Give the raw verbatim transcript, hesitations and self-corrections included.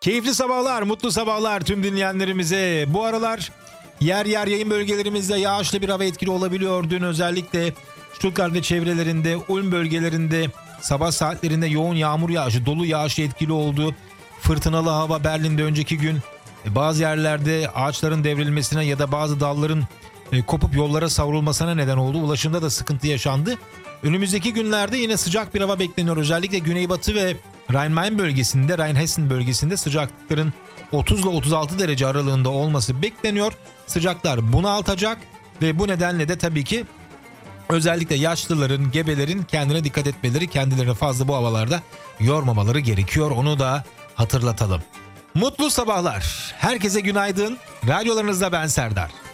Keyifli sabahlar, mutlu sabahlar tüm dinleyenlerimize. Bu aralar yer yer yayın bölgelerimizde yağışlı bir hava etkili olabiliyor. Dün özellikle Stuttgart ve çevrelerinde, Ulm bölgelerinde sabah saatlerinde yoğun yağmur yağışı, dolu yağışı etkili oldu. Fırtınalı hava Berlin'de önceki gün bazı yerlerde ağaçların devrilmesine ya da bazı dalların kopup yollara savrulmasına neden oldu. Ulaşımda da sıkıntı yaşandı. Önümüzdeki günlerde yine sıcak bir hava bekleniyor. Özellikle Güneybatı ve Rhein-Main bölgesinde, Rhein-Hessen bölgesinde sıcaklıkların otuz ile otuz altı derece aralığında olması bekleniyor. Sıcaklar bunaltacak ve bu nedenle de tabii ki özellikle yaşlıların, gebelerin kendine dikkat etmeleri, kendilerini fazla bu havalarda yormamaları gerekiyor. Onu da hatırlatalım. Mutlu sabahlar. Herkese günaydın. Radyolarınızda ben Serdar.